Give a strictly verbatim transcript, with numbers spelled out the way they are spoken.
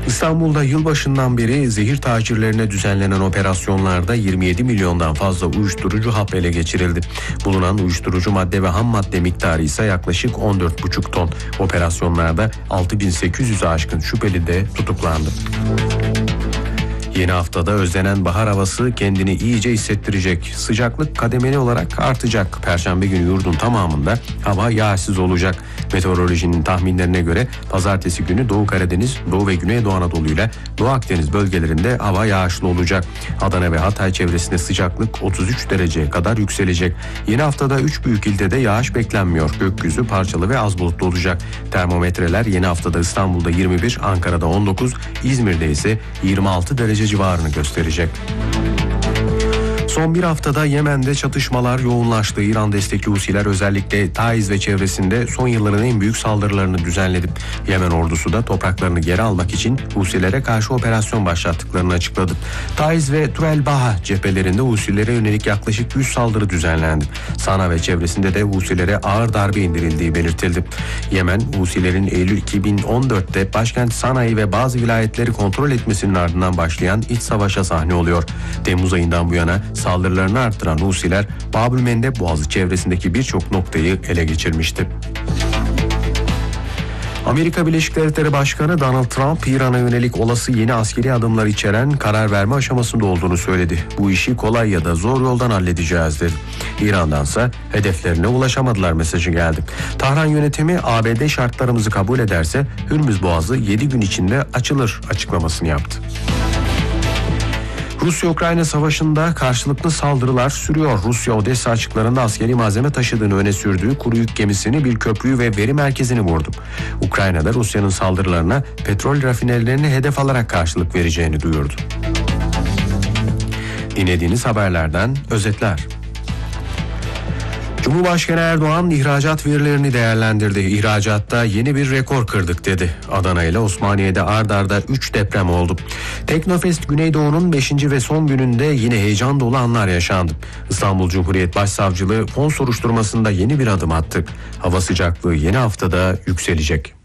İstanbul'da yılbaşından beri zehir tacirlerine düzenlenen operasyonlarda yirmi yedi milyondan fazla uyuşturucu hap ele geçirildi. Bulunan uyuşturucu madde ve ham madde miktarı ise yaklaşık on dört buçuk ton. Operasyonlarda altı bin sekiz yüze aşkın şüpheli de tutuklandı. Yeni haftada özlenen bahar havası kendini iyice hissettirecek. Sıcaklık kademeli olarak artacak. Perşembe günü yurdun tamamında hava yağsız olacak. Meteorolojinin tahminlerine göre pazartesi günü Doğu Karadeniz, Doğu ve Güneydoğu Anadolu ile Doğu Akdeniz bölgelerinde hava yağışlı olacak. Adana ve Hatay çevresinde sıcaklık otuz üç dereceye kadar yükselecek. Yeni haftada üç büyük ilde de yağış beklenmiyor. Gökyüzü parçalı ve az bulutlu olacak. Termometreler yeni haftada İstanbul'da yirmi bir, Ankara'da on dokuz, İzmir'de ise yirmi altı derece civarını gösterecek. Son bir haftada Yemen'de çatışmalar yoğunlaştı. İran destekli Husiler özellikle Taiz ve çevresinde son yılların en büyük saldırılarını düzenledi. Yemen ordusu da topraklarını geri almak için Husilere karşı operasyon başlattıklarını açıkladı. Taiz ve Tuel Baha cephelerinde Husilere yönelik yaklaşık yüz saldırı düzenlendi. Sana ve çevresinde de Husilere ağır darbe indirildiği belirtildi. Yemen, Husilerin Eylül iki bin on dörtte başkent Sana'yı ve bazı vilayetleri kontrol etmesinin ardından başlayan iç savaşa sahne oluyor. Temmuz ayından bu yana saldırılarını arttıran Husiler, Bab-ül-Mendeb Boğazı çevresindeki birçok noktayı ele geçirmişti. Amerika Birleşik Devletleri Başkanı Donald Trump, İran'a yönelik olası yeni askeri adımlar içeren karar verme aşamasında olduğunu söyledi. Bu işi kolay ya da zor yoldan halledeceğiz dedi. İran'dansa hedeflerine ulaşamadılar mesajı geldi. Tahran yönetimi A B D şartlarımızı kabul ederse Hürmüz Boğazı yedi gün içinde açılır açıklamasını yaptı. Rusya-Ukrayna savaşında karşılıklı saldırılar sürüyor. Rusya Odessa açıklarında askeri malzeme taşıdığını öne sürdüğü kuru yük gemisini, bir köprüyü ve veri merkezini vurdu. Ukrayna'da Rusya'nın saldırılarına petrol rafinerilerini hedef alarak karşılık vereceğini duyurdu. Dinlediğiniz haberlerden özetler. Cumhurbaşkanı Erdoğan ihracat verilerini değerlendirdi. İhracatta yeni bir rekor kırdık dedi. Adana ile Osmaniye'de ard arda üç deprem oldu. Teknofest Güneydoğu'nun beşinci ve son gününde yine heyecan dolu anlar yaşandı. İstanbul Cumhuriyet Başsavcılığı fon soruşturmasında yeni bir adım attı. Hava sıcaklığı yeni haftada yükselecek.